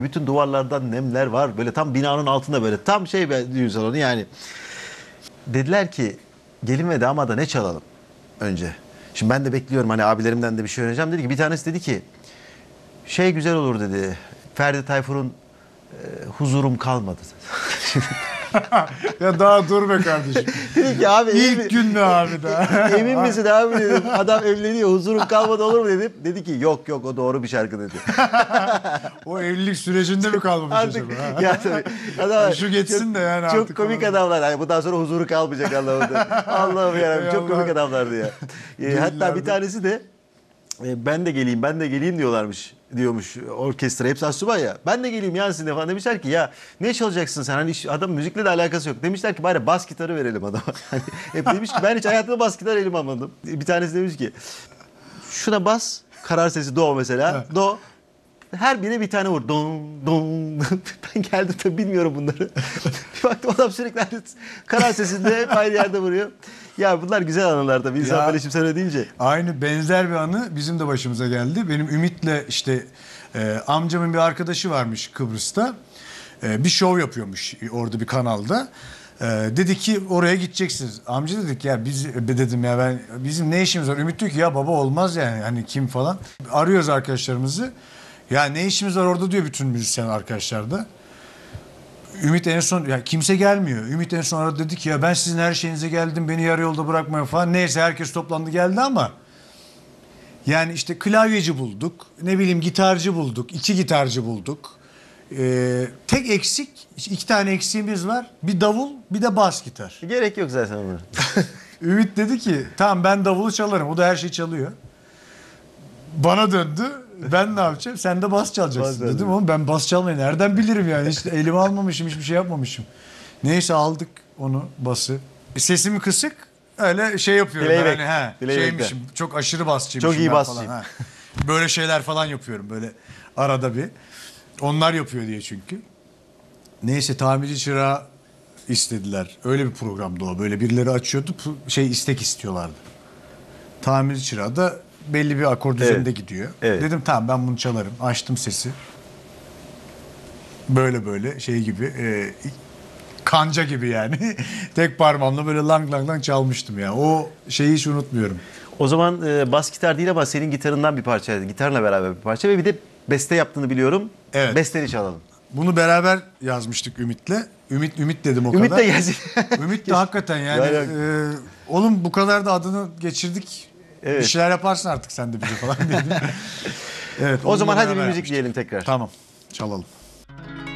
Bütün duvarlardan nemler var. Böyle tam binanın altında böyle. Tam şey bir düğün salonu yani. Dediler ki gelin ve damada ne çalalım önce. Şimdi ben de bekliyorum hani abilerimden de bir şey öğreneceğim. Dedi ki bir tanesi dedi ki şey güzel olur dedi. Ferdi Tayfur'un huzurum kalmadı. Ya daha dur be kardeşim. Dedi ki abi İlk gün mü abi daha? emin misin abi dedim. Adam evleniyor huzurum kalmadı olur mu dedim. Dedi ki yok yok o doğru bir şarkı dedi. O evlilik sürecinde mi kalmamış Artık acaba? ya tabii. Adam, Şu geçsin de yani çok artık. komik adamlar. Yani bundan sonra huzuru kalmayacak Allah'ım. Allah'ım yarabbim çok komik adamlardı ya. Hatta bir tanesi de ben de geleyim diyorlarmış. Diyormuş orkestra hepsi asubay ya. Ben de geleyim ya sizinle falan demişler ki ya ne çalacaksın sen? Hani adam müzikle de alakası yok. Demişler ki bari bas gitarı verelim adama. Hani hep demiş ki ben hiç hayatımda bas gitar elime almadım. Bir tanesi demiş ki şuna bas karar sesi do mesela. Do. Her birine bir tane vur. Don, don. Ben geldim tabii bilmiyorum bunları. Bir baktım adam sürekli karar sesinde hep aynı yerde vuruyor. Ya bunlar güzel anılar tabii. İnsan böyle şimdi söyle deyince. Aynı benzer bir anı bizim de başımıza geldi. Benim Ümit'le işte amcamın bir arkadaşı varmış Kıbrıs'ta. Bir şov yapıyormuş orada bir kanalda. Dedi ki oraya gideceksiniz. Amca dedik ya dedim ya bizim ne işimiz var? Ümit diyor ki ya baba olmaz yani hani kim falan. Arıyoruz arkadaşlarımızı. Ya ne işimiz var orada diyor bütün müzisyen arkadaşlar da. Ümit en son ya kimse gelmiyor. Ümit en son aradı dedi ki ya ben sizin her şeyinize geldim beni yarı yolda bırakmayın falan. Neyse herkes toplandı geldi ama yani işte klavyeci bulduk. Ne bileyim gitarcı bulduk. 2 gitarcı bulduk. Tek eksik 2 tane eksiğimiz var. Bir davul bir de bas gitar. Gerek yok zaten ona. Ümit dedi ki tamam ben davulu çalarım. O da her şeyi çalıyor. Bana döndü. Ben ne yapacağım? Sen de bas çalacaksın dedim. Oğlum ben bas çalmayı nereden bilirim yani? Hiç elime almamışım, hiçbir şey yapmamışım. Neyse aldık onu bası. Sesimi kısık öyle şey yapıyorum. Playback. Yani, şeymişim çok aşırı basçıymışım. Çok iyi ben basçıyım. falan, böyle şeyler falan yapıyorum böyle arada bir. Onlar yapıyor diye çünkü. Neyse tamirci çırağı istediler. Öyle bir programdı o. Böyle birileri açıyordu istek istiyorlardı. Tamirci çırağı da belli bir akor düzeninde gidiyor. Evet. Dedim tamam ben bunu çalarım. Açtım sesi. Böyle şey gibi kanca gibi yani. Tek parmağımla böyle lang lang lang çalmıştım ya. O şeyi hiç unutmuyorum. O zaman bas gitar değil ama senin gitarından bir parçaydı. Gitarla beraber bir parça ve bir de beste yaptığını biliyorum. Evet. Besteni çalalım. Bunu beraber yazmıştık Ümit'le. Ümit dedim o Ümit kadar. de gelsin. Ümit de hakikaten yani. Oğlum bu kadar da adını geçirdik. Evet. Bir şeyler yaparsın artık sen de bize falan dedim. Evet. O zaman hadi bir beraber müzik yapmıştık. diyelim tekrar. Tamam. Çalalım.